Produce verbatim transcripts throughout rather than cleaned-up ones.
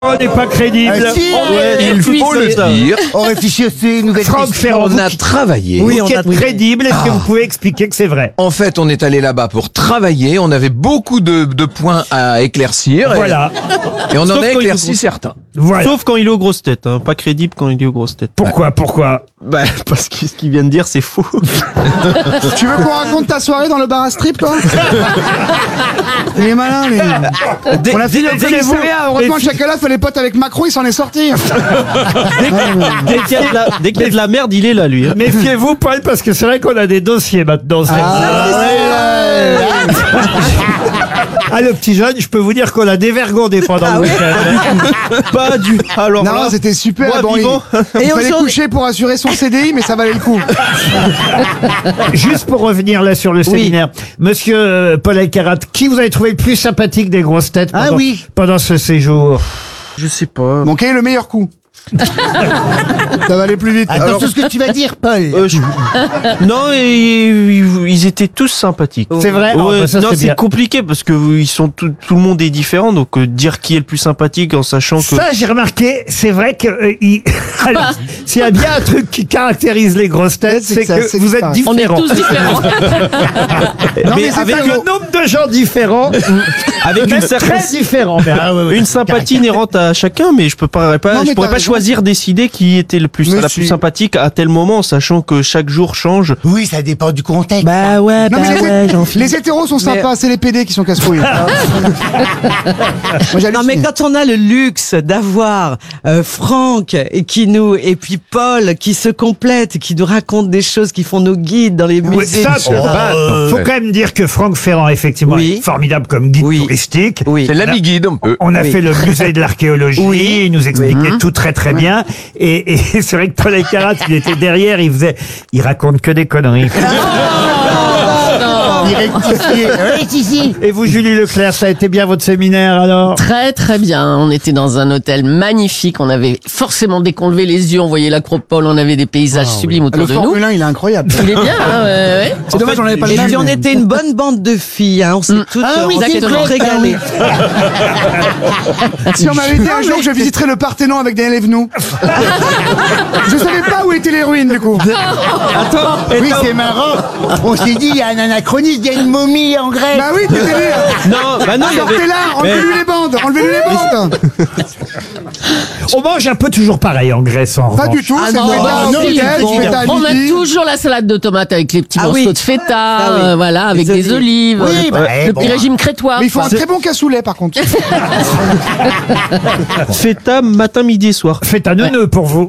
On n'est pas crédible. Ah, si, On ouais, est- il puis, faut le c'est- dire. On réfléchit aussi une nouvelle Franck question. Ferrand, On vous a qui- travaillé. vous Oui, qui on êtes a crédible, est-ce que vous pouvez expliquer que c'est vrai? En fait, on est allé là-bas pour travailler. On avait beaucoup de, de points à éclaircir. Et, Voilà. et on en Sauf a quand il éclairci est certains. Voilà. Sauf quand il est aux grosses têtes, hein. Pas crédible quand il est aux grosses têtes. Pourquoi, pourquoi? Bah, parce que ce qu'il vient de dire, c'est faux. Tu veux qu'on raconte ta soirée dans le bar à strip, toi? Il est malin, lui. On a fini le commissariat. Heureusement que Chakala fait les potes avec Macron, il s'en est sorti. Dès qu'il y a de la, dès qu'il y a de la merde, il est là, lui. hein. Méfiez-vous, Paul, parce que c'est vrai qu'on a des dossiers maintenant. c'est- Ah, le petit jeune, je peux vous dire qu'on l'a dévergondé pendant le week-end. Pas du. Alors Non, là, c'était super. moi, Bon, il, vivant. il fallait coucher pour assurer son C D I, mais ça valait le coup. Juste pour revenir là sur le séminaire, Monsieur euh, Paul Elkarat, qui vous avez trouvé le plus sympathique des grosses têtes pendant, Ah oui. pendant ce séjour? je sais pas. Bon, quel est le meilleur coup? Ça va aller plus vite. Attends, tout ce que tu vas dire, Paul. Euh, je- Non, et, ils, ils étaient tous sympathiques. C'est vrai? Oh, Ouais, bah, ça, non, c'est c'est bien. compliqué parce que ils sont tout, tout le monde est différent, donc euh, dire qui est le plus sympathique en sachant que. Ça, j'ai remarqué, c'est vrai que euh, il- alors, s'il y a bien un truc qui caractérise les grosses têtes, C'est c'est que ça, que c'est vous êtes ça. On est différents. tous différents. Non, mais mais c'est avec pas Avec gros. le nombre de gens différents, Avec une même certaine, très différents. Mais, ah, ouais, ouais. une sympathie inhérente à chacun, mais je peux pas, pas Non, mais je pourrais t'as pas raison. choisir décider qui était le plus, Mais la si. plus sympathique à tel moment, sachant que chaque jour change. Oui, ça dépend du contexte. Bah ouais, Non, mais les, les hétéros sont sympas, c'est les P D qui sont casse-couilles. Moi, j'hallucine. Non mais quand on a le luxe d'avoir euh, Franck et qui nous et puis Paul qui se complètent, qui nous racontent des choses, qui font nos guides dans les Oui, musées. ça, et bah, cetera. faut quand même dire que Franck Ferrand, effectivement, Oui. est formidable comme guide Oui. touristique. Oui. C'est l'ami guide un peu. On a Oui. fait le musée de l'archéologie, Oui. il nous expliquait tout très très bien. Et, et c'est vrai que Paul Elkarat, il était derrière, il faisait, il raconte que des conneries. Il rectifiait. Oui, si, si. Et vous, Julie Leclerc, ça a été bien votre séminaire alors? Très très bien. On était dans un hôtel magnifique. On avait forcément, dès qu'on levait les yeux, on voyait l'acropole, on avait des paysages sublimes autour Le de nous. Formule un, il est incroyable. Il est bien, hein, ouais, ouais. C'est dommage, j'en avais pas le Et même. puis on mais- était une bonne bande de filles, hein. On s'est toutes, Ah oui, on s'est c'est toutes vrai, régalées. Si on m'avait dit un jour que je visiterais le Parthénon avec Daniel Evenou. Je savais pas où étaient les ruines, du coup. Attends, Oui, c'est marrant. On s'est dit, il y a un anachronisme, il y a une momie en Grèce. Bah oui, t'es délire. non, bah non, il y avait. Sortez-la, enlevez-lui les bandes, enlevez-lui les bandes. On mange un peu toujours pareil en Grèce en Pas revanche. du tout, Ah c'est non, feta, bah, au si, petit-déj, bon. feta à On a midi. toujours la salade de tomates avec les petits Ah morceaux oui. de feta, Ah oui. euh, voilà, avec Les des olives. Oui, bah, eh, le bon. petit régime crétois. Mais il faut un très bon cassoulet, par contre. Feta matin, midi et soir. Faites un neuneu pour vous.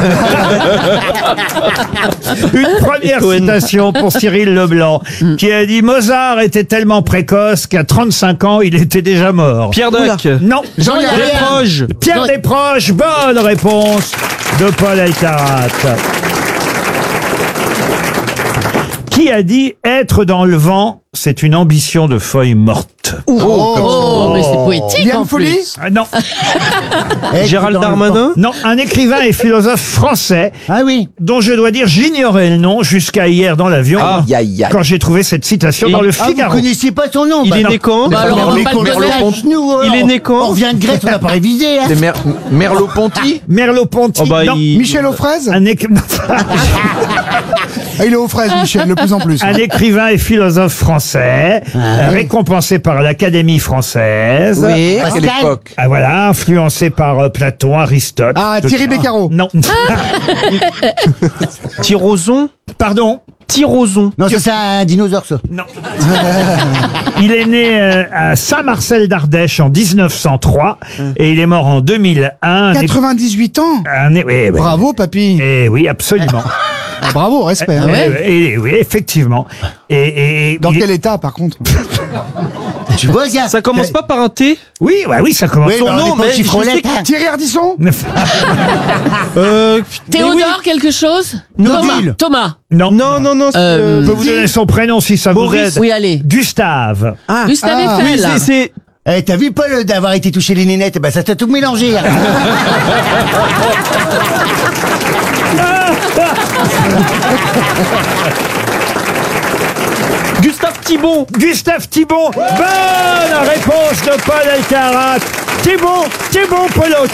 Une première Cohen. citation pour Cyril Leblanc, qui a dit Mozart était tellement précoce qu'à trente-cinq ans, il était déjà mort. Pierre Dac. Non, Jean-Yann. Desproges. Pierre Jean- Desproges, bonne réponse de Paul Elkarat. Qui a dit être dans le vent, c'est une ambition de feuille morte? Oh, mais c'est poétique Liane en Folly. plus. Ah, non, Eh, Gérald dans le Darmanin. non, un écrivain et philosophe français Ah oui. dont je dois dire j'ignorais le nom jusqu'à hier dans l'avion Aïe, aïe, aïe. quand j'ai trouvé cette citation Et- dans le Ah, vous Figaro. connaissiez pas son nom. Il bah est non. né quand Bah alors, on va Mais pas qu'on le le donner. lâche, nous, Il est on- né quand On revient de Grèce, on n'a pas révisé. Hein. C'est Mer- Merleau-Ponty. Merleau-Ponty. Oh bah, non. il- Michel aux fraises. Un, éc- Ah, il est aux fraises, Michel, de plus en plus. un écrivain et philosophe français, euh, récompensé par l'Académie française. Oui. À quelle Pascal. époque? Ah, voilà, influencé par euh, Platon, Aristote. Ah, Thierry Beccaro. Non. Tyroson. Pardon. Tyroson. Non, ça, c'est un dinosaure, ça. Non. Il est né euh, à Saint-Marcel d'Ardèche en dix-neuf cent trois et il est mort en deux mille un. Un é- quatre-vingt-dix-huit ans. un é- oui, oui. Bravo, papy. Eh oui, absolument. Ah, bravo, respect. hein. Et- et- oui, effectivement. Et, et- Dans il- quel état, par contre? Tu vois, ça. Ça commence pas par un T. Oui, ouais, oui, ça commence. Oui, bah, on nom, est pas mais au chiffre je sais lettre, hein. Thierry Ardisson. Euh, Théodore, quelque chose Nobile. Thomas. Non. Non, non, non. c'est, Euh, Je peux vous donner son prénom si ça Boris. vous aide. Oui, allez. Gustave. Gustave Ah. Oui, Eiffel. c'est- c'est. Eh, t'as vu, Paul, d'avoir été touché les nénettes? Bah, ça t'a tout mélangé. Hein. Gustave Thibon. Gustave Thibon. Bonne réponse de Paul Elkarat. Thibon, Thibon Polo.